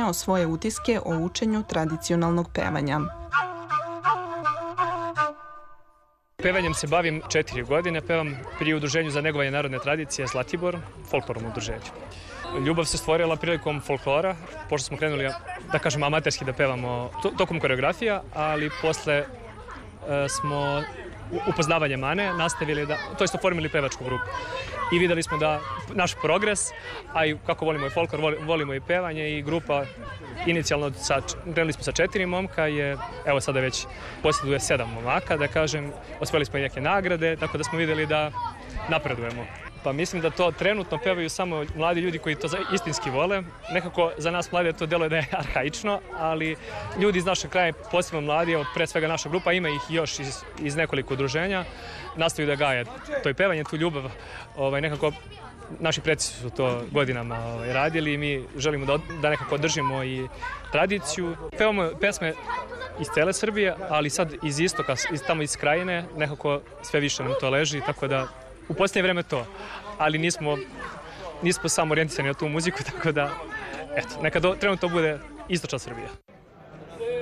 izneo svoje utiske o učenju tradicionalnog pevanja. Pevanjem se bavim 4 godine, pevam pri Udruženju za negovanje narodne tradicije Zlatibor, folklornom udruženju. Ljubav se stvorila prilikom folklora, pošto smo krenuli, da kažem, amaterski da pevamo tokom koreografija, ali posle smo upoznavanjem Ane nastavili to jest oformili pevačku grupu. I videli smo da naš progres, a i kako volimo i folklor, volimo i pevanje i grupa inicijalno krenuli smo sa 4 momka, evo sada već posjeduje 7 momaka, da kažem, osvojili smo i neke nagrade, tako da smo videli da napredujemo. Pa mislim da to trenutno pevaju samo mladi ljudi koji to istinski vole. Nekako za nas mlade to deluje da je arhaično, ali ljudi iz našeg kraja, posebno mladi, pre svega naša grupa, ima ih još iz nekoliko udruženja, nastavaju da gaje to i pevanje, tu ljubav. Nekako naši preci su to godinama radili i mi želimo da nekako održimo i tradiciju. Pevamo pesme iz cele Srbije, ali sad iz istoka, tamo iz krajine, nekako sve više nam to leži, tako da u posljednje vreme to, ali nismo samo orijentisani na tu muziku, tako da, eto, neka trenutno bude istočna Srbija.